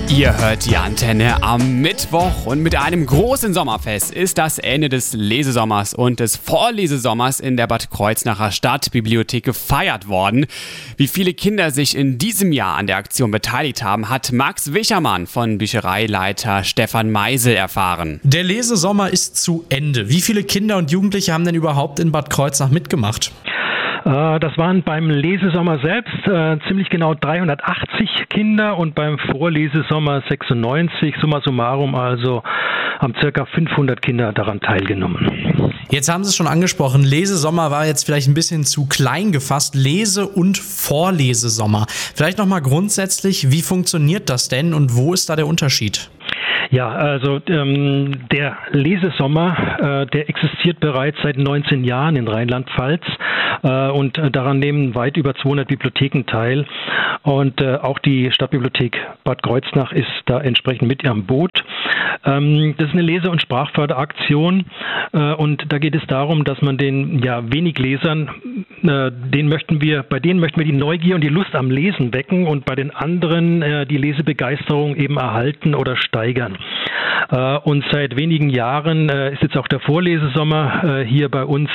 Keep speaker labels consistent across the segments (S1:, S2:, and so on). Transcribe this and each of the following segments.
S1: Ihr hört die Antenne am Mittwoch und mit einem großen Sommerfest ist das Ende des Lesesommers und des Vorlesesommers in der Bad Kreuznacher Stadtbibliothek gefeiert worden. Wie viele Kinder sich in diesem Jahr an der Aktion beteiligt haben, hat Max Wichermann von Büchereileiter Stefan Meisel erfahren.
S2: Der Lesesommer ist zu Ende. Wie viele Kinder und Jugendliche haben denn überhaupt in Bad Kreuznach mitgemacht?
S3: Das waren beim Lesesommer selbst ziemlich genau 380 Kinder und beim Vorlesesommer 96. Summa summarum also haben ca. 500 Kinder daran teilgenommen.
S2: Jetzt haben Sie es schon angesprochen, Lesesommer war jetzt vielleicht ein bisschen zu klein gefasst. Lese- und Vorlesesommer. Vielleicht nochmal grundsätzlich, wie funktioniert das denn und wo ist da der Unterschied?
S3: Ja, also der Lesesommer, der existiert bereits seit 19 Jahren in Rheinland-Pfalz und daran nehmen weit über 200 Bibliotheken teil. Und auch die Stadtbibliothek Bad Kreuznach ist da entsprechend mit am Boot. Das ist eine Lese- und Sprachförderaktion und da geht es darum, dass man den wenig Lesern, bei denen möchten wir die Neugier und die Lust am Lesen wecken und bei den anderen die Lesebegeisterung eben erhalten oder steigern. Und seit wenigen Jahren ist jetzt auch der Vorlesesommer hier bei uns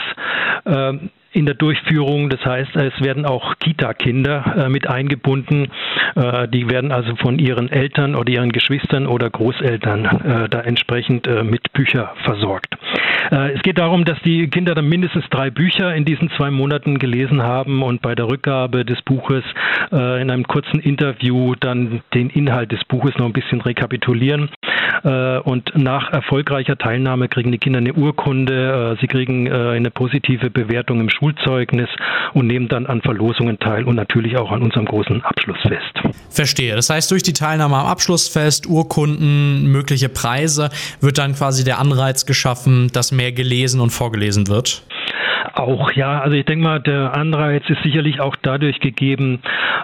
S3: in der Durchführung. Das heißt, es werden auch Kita-Kinder mit eingebunden. Die werden also von ihren Eltern oder ihren Geschwistern oder Großeltern da entsprechend mit Büchern versorgt. Es geht darum, dass die Kinder dann mindestens 3 Bücher in diesen 2 Monaten gelesen haben und bei der Rückgabe des Buches in einem kurzen Interview dann den Inhalt des Buches noch ein bisschen rekapitulieren. Und nach erfolgreicher Teilnahme kriegen die Kinder eine Urkunde, sie kriegen eine positive Bewertung im Schulzeugnis und nehmen dann an Verlosungen teil und natürlich auch an unserem großen Abschlussfest.
S2: Verstehe. Das heißt, durch die Teilnahme am Abschlussfest, Urkunden, mögliche Preise, wird dann quasi der Anreiz geschaffen, dass mehr gelesen und vorgelesen wird?
S3: Auch, ja. Also ich denke mal, der Anreiz ist sicherlich auch dadurch gegeben,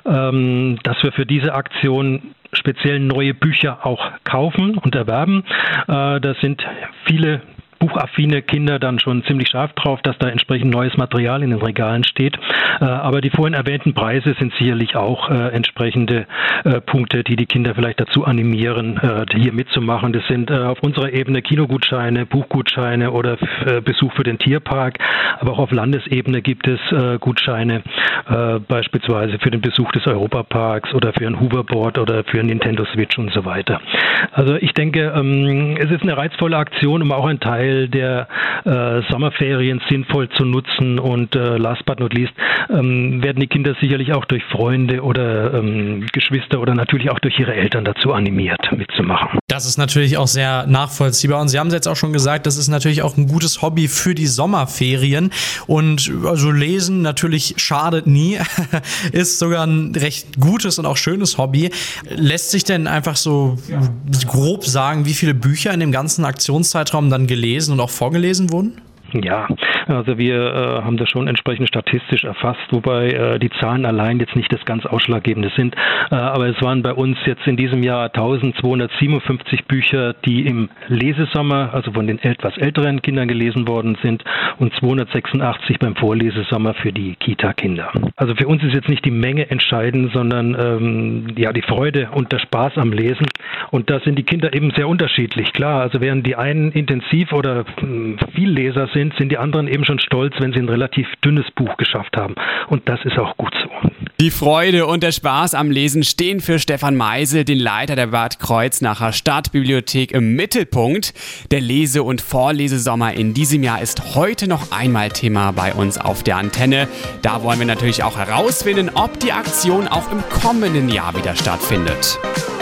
S3: dass wir für diese Aktion speziell neue Bücher auch kaufen und erwerben. Da sind viele buchaffine Kinder dann schon ziemlich scharf drauf, dass da entsprechend neues Material in den Regalen steht. Aber die vorhin erwähnten Preise sind sicherlich auch entsprechende Punkte, die Kinder vielleicht dazu animieren, hier mitzumachen. Das sind auf unserer Ebene Kinogutscheine, Buchgutscheine oder Besuch für den Tierpark. Aber auch auf Landesebene gibt es Gutscheine, beispielsweise für den Besuch des Europaparks oder für ein Hoverboard oder für ein Nintendo Switch und so weiter. Also ich denke, es ist eine reizvolle Aktion, um auch einen Teil der Sommerferien sinnvoll zu nutzen und last but not least werden die Kinder sicherlich auch durch Freunde oder Geschwister oder natürlich auch durch ihre Eltern dazu animiert, mitzumachen.
S2: Das ist natürlich auch sehr nachvollziehbar und Sie haben es jetzt auch schon gesagt, das ist natürlich auch ein gutes Hobby für die Sommerferien und also Lesen natürlich schadet nie, ist sogar ein recht gutes und auch schönes Hobby. Lässt sich denn einfach so grob sagen, wie viele Bücher in dem ganzen Aktionszeitraum dann gelesen und auch vorgelesen wurden?
S3: Ja, also wir haben das schon entsprechend statistisch erfasst, wobei die Zahlen allein jetzt nicht das ganz Ausschlaggebende sind. Aber es waren bei uns jetzt in diesem Jahr 1257 Bücher, die im Lesesommer, also von den etwas älteren Kindern gelesen worden sind und 286 beim Vorlesesommer für die Kita-Kinder. Also für uns ist jetzt nicht die Menge entscheidend, sondern die Freude und der Spaß am Lesen. Und da sind die Kinder eben sehr unterschiedlich. Klar, also während die einen intensiv oder viel Leser sind die anderen eben schon stolz, wenn sie ein relativ dünnes Buch geschafft haben. Und das ist auch gut so.
S1: Die Freude und der Spaß am Lesen stehen für Stefan Meisel, den Leiter der Bad Kreuznacher Stadtbibliothek, im Mittelpunkt. Der Lese- und Vorlesesommer in diesem Jahr ist heute noch einmal Thema bei uns auf der Antenne. Da wollen wir natürlich auch herausfinden, ob die Aktion auch im kommenden Jahr wieder stattfindet.